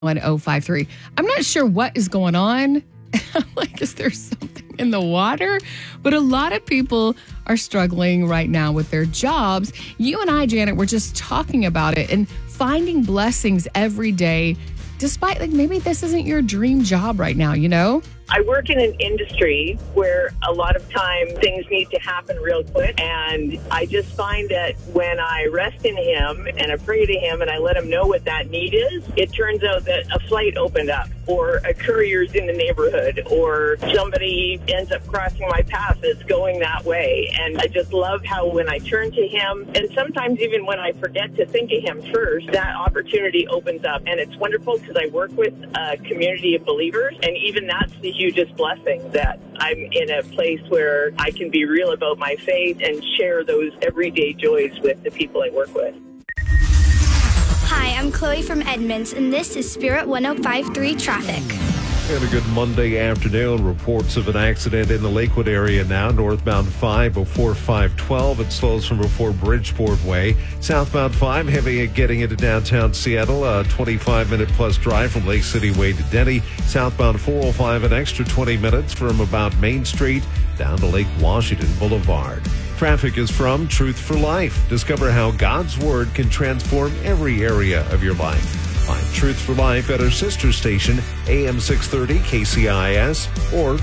1053. I'm not sure what is going on. Like, is there something in the water? But a lot of people are struggling right now with their jobs. You and I, Janet, were just talking about it and finding blessings every day, despite, like, maybe this isn't your dream job right now, you know? I work in an industry where a lot of time things need to happen real quick. And I just find that when I rest in Him and I pray to Him and I let Him know what that need is, it turns out that a flight opened up or a courier's in the neighborhood or somebody ends up crossing my path that's going that way. And I just love how when I turn to Him, and sometimes even when I forget to think of Him first, that opportunity opens up. And it's wonderful because I work with a community of believers, and even that's the hugest blessing, that I'm in a place where I can be real about my faith and share those everyday joys with the people I work with. Hi, I'm Chloe from Edmonds, and this is Spirit 105.3 Traffic. And a good Monday afternoon. Reports of an accident in the Lakewood area now. Northbound 5 before 512. It slows from before Bridgeport Way. Southbound 5 heavy getting into downtown Seattle. A 25-minute plus drive from Lake City Way to Denny. Southbound 405 an extra 20 minutes from about Main Street down to Lake Washington Boulevard. Traffic is from Truth for Life. Discover how God's Word can transform every area of your life. Find Truth for Life at our sister station, AM 630 KCIS or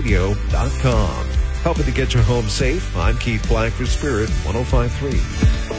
KCISradio.com. Helping to get you home safe, I'm Keith Black for Spirit 105.3.